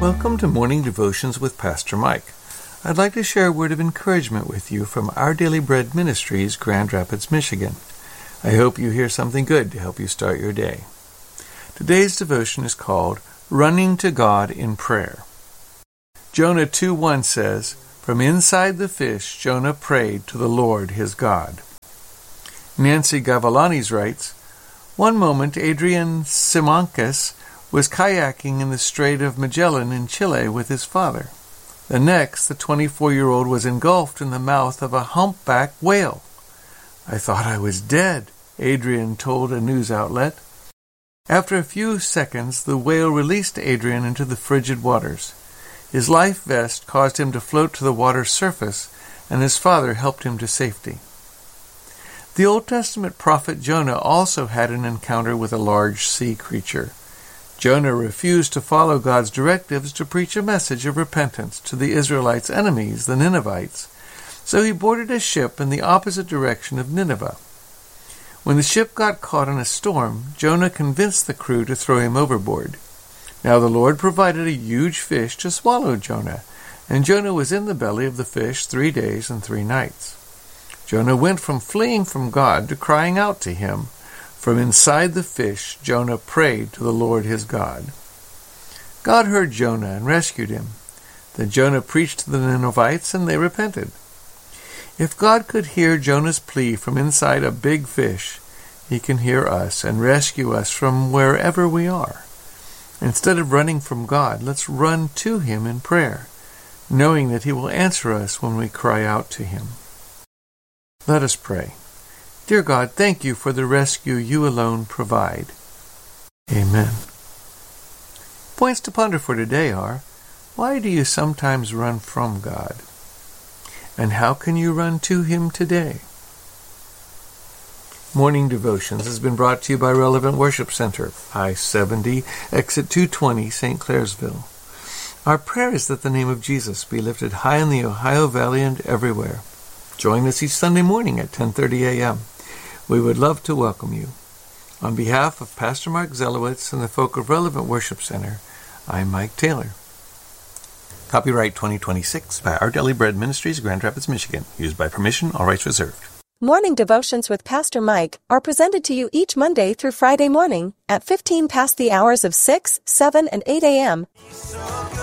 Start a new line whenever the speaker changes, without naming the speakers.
Welcome to Morning Devotions with Pastor Mike. I'd like to share a word of encouragement with you from Our Daily Bread Ministries, Grand Rapids, Michigan. I hope you hear something good to help you start your day. Today's devotion is called Running to God in Prayer. Jonah 2:1 says, "From inside the fish, Jonah prayed to the Lord his God." Nancy Gavalanis writes, "One moment Adrian Simancas was kayaking in the Strait of Magellan in Chile with his father. The next, the 24-year-old was engulfed in the mouth of a humpback whale. I thought I was dead," Adrian told a news outlet. After a few seconds, the whale released Adrian into the frigid waters. His life vest caused him to float to the water's surface, and his father helped him to safety. The Old Testament prophet Jonah also had an encounter with a large sea creature. Jonah refused to follow God's directives to preach a message of repentance to the Israelites' enemies, the Ninevites, so he boarded a ship in the opposite direction of Nineveh. When the ship got caught in a storm, Jonah convinced the crew to throw him overboard. Now the Lord provided a huge fish to swallow Jonah, and Jonah was in the belly of the fish 3 days and 3 nights. Jonah went from fleeing from God to crying out to him. From inside the fish, Jonah prayed to the Lord his God. God heard Jonah and rescued him. Then Jonah preached to the Ninevites, and they repented. If God could hear Jonah's plea from inside a big fish, he can hear us and rescue us from wherever we are. Instead of running from God, let's run to him in prayer, knowing that he will answer us when we cry out to him. Let us pray. Dear God, thank you for the rescue you alone provide. Amen. Points to ponder for today are, why do you sometimes run from God? And how can you run to him today? Morning Devotions has been brought to you by Relevant Worship Center, I-70, exit 220, St. Clairsville. Our prayer is that the name of Jesus be lifted high in the Ohio Valley and everywhere. Join us each Sunday morning at 10:30 a.m. We would love to welcome you. On behalf of Pastor Mark Zelowitz and the folk of Relevant Worship Center, I'm Mike Taylor. Copyright 2026 by Our Daily Bread Ministries, Grand Rapids, Michigan. Used by permission, all rights reserved.
Morning Devotions with Pastor Mike are presented to you each Monday through Friday morning at 15 past the hours of 6, 7, and 8 a.m.